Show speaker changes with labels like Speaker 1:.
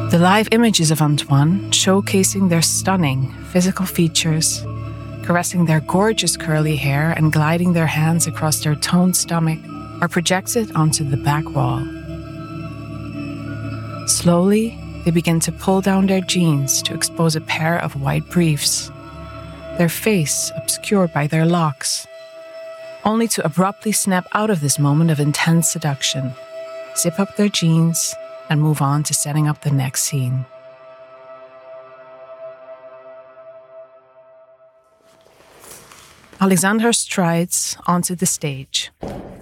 Speaker 1: The live images of Antoine, showcasing their stunning physical features, caressing their gorgeous curly hair and gliding their hands across their toned stomach, are projected onto the back wall. Slowly, they begin to pull down their jeans to expose a pair of white briefs, their face obscured by their locks, only to abruptly snap out of this moment of intense seduction, zip up their jeans, and move on to setting up the next scene. Alexandra strides onto the stage,